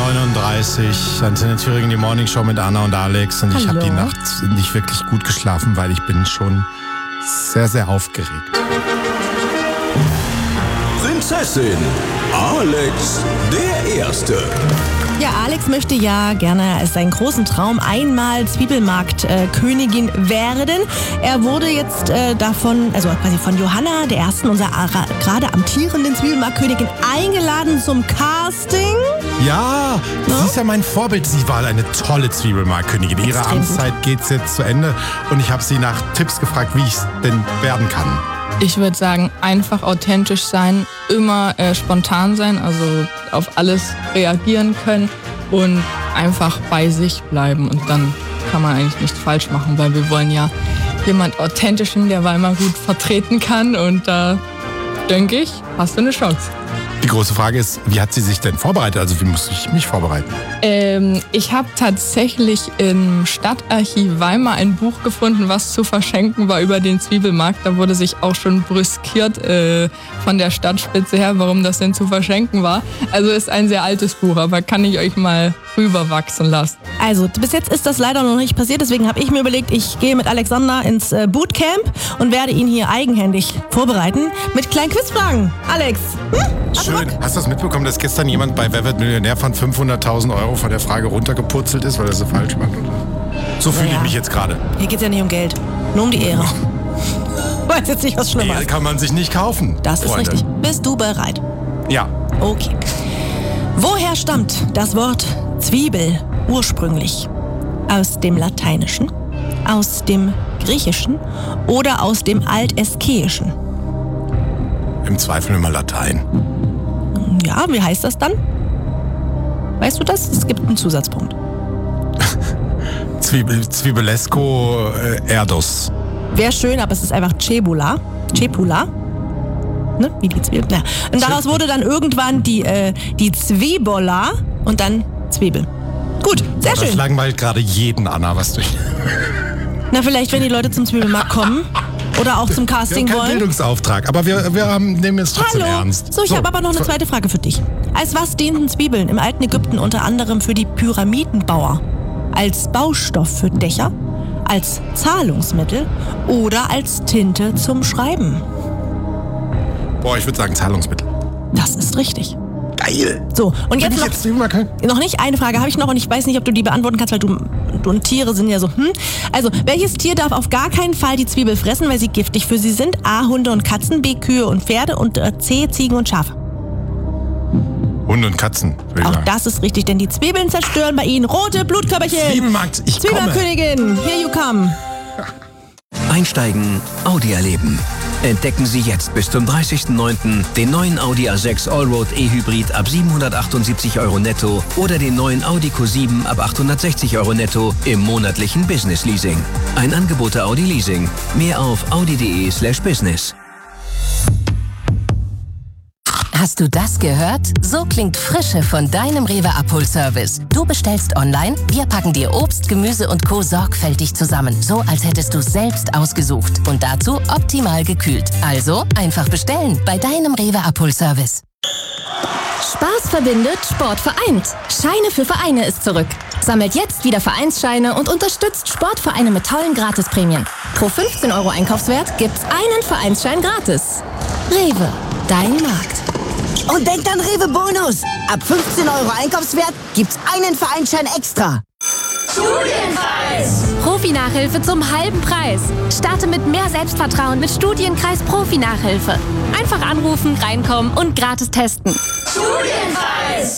8:39 Uhr. Antenne Thüringen, die Morning Show mit Anna und Alex. Und ich habe die Nacht nicht wirklich gut geschlafen, weil ich bin schon sehr, sehr aufgeregt. Prinzessin Alex der Erste. Ja, Alex möchte ja gerne als seinen großen Traum einmal Zwiebelmarkt-Königin werden. Er wurde jetzt quasi von Johanna der Ersten, unserer gerade amtierenden Zwiebelmarkt-Königin, eingeladen zum Casting. Ja, sie ist ja mein Vorbild. Sie war eine tolle Zwiebelmarkt-Königin. Ihre Amtszeit geht jetzt zu Ende. Und ich habe sie nach Tipps gefragt, wie ich es denn werden kann. Ich würde sagen, einfach authentisch sein, immer spontan sein, also auf alles reagieren können und einfach bei sich bleiben. Und dann kann man eigentlich nichts falsch machen, weil wir wollen ja jemand Authentischen, der Weimar gut vertreten kann. Und da denke ich, hast du eine Chance. Die große Frage ist, wie hat sie sich denn vorbereitet? Also wie musste ich mich vorbereiten? Ich habe tatsächlich im Stadtarchiv Weimar ein Buch gefunden, was zu verschenken war über den Zwiebelmarkt. Da wurde sich auch schon brüskiert von der Stadtspitze her, warum das denn zu verschenken war. Also ist ein sehr altes Buch, aber kann ich euch mal rüberwachsen lassen. Also bis jetzt ist das leider noch nicht passiert, deswegen habe ich mir überlegt, ich gehe mit Alexander ins Bootcamp und werde ihn hier eigenhändig vorbereiten mit kleinen Quizfragen. Alex, Schön. Hast du das mitbekommen, dass gestern jemand bei Wer wird Millionär von 500.000 € von der Frage runtergepurzelt ist, weil er so falsch macht? So fühle ich mich jetzt gerade. Hier geht es ja nicht um Geld, nur um die Ehre. Weiß jetzt nicht, was Schlimmer Ehre ist. kann man sich nicht kaufen. Das ist Freunde. richtig. Bist du bereit? Ja. Okay. Woher stammt das Wort Zwiebel ursprünglich? Aus dem Lateinischen, aus dem Griechischen oder aus dem Altäskeischen? Im Zweifel immer Latein. Ja, wie heißt das dann? Weißt du das? Es gibt einen Zusatzpunkt. Zwiebelesco Erdos. Wäre schön, aber es ist einfach Cebula. Cepula. Ne? Wie die Zwiebel. Ja. Und daraus wurde dann irgendwann die Zwiebola und dann Zwiebel. Gut, sehr schön. Das langweilt gerade jeden, Anna, was du... Na, vielleicht, wenn die Leute zum Zwiebelmarkt kommen oder auch zum Casting wir haben keinen wollen. Bildungsauftrag, aber wir nehmen es trotzdem ernst. So, ich habe aber noch eine zweite Frage für dich. Als was dienten Zwiebeln im alten Ägypten unter anderem für die Pyramidenbauer? Als Baustoff für Dächer, als Zahlungsmittel oder als Tinte zum Schreiben? Boah, ich würde sagen Zahlungsmittel. Das ist richtig. Geil. So, und jetzt noch noch nicht eine Frage habe ich noch und ich weiß nicht, ob du die beantworten kannst, weil du und Tiere sind ja so, Also, welches Tier darf auf gar keinen Fall die Zwiebel fressen, weil sie giftig für sie sind? A, Hunde und Katzen, B, Kühe und Pferde und C, Ziegen und Schafe. Hunde und Katzen, würde ich Auch sagen. das ist richtig, denn die Zwiebeln zerstören bei ihnen rote Blutkörperchen. Zwiebelmarkt, ich komme. Zwiebelkönigin, here you come. Einsteigen, Audi erleben. Entdecken Sie jetzt bis zum 30.09. den neuen Audi A6 Allroad E-Hybrid ab 778 € netto oder den neuen Audi Q7 ab 860 € netto im monatlichen Business Leasing. Ein Angebot der Audi Leasing. Mehr auf audi.de/business. Hast du das gehört? So klingt Frische von deinem Rewe Abholservice. Du bestellst online, wir packen dir Obst, Gemüse und Co. sorgfältig zusammen. So, als hättest du es selbst ausgesucht. Und dazu optimal gekühlt. Also einfach bestellen bei deinem Rewe Abholservice. Spaß verbindet, Sport vereint. Scheine für Vereine ist zurück. Sammelt jetzt wieder Vereinsscheine und unterstützt Sportvereine mit tollen Gratisprämien. Pro 15 € Einkaufswert gibt's einen Vereinsschein gratis. Rewe, dein Markt. Und denkt an Rewe Bonus. Ab 15 € Einkaufswert gibt's einen Vereinsschein extra. Studienkreis! Profi-Nachhilfe zum halben Preis. Starte mit mehr Selbstvertrauen mit Studienkreis Profi-Nachhilfe. Einfach anrufen, reinkommen und gratis testen. Studienkreis!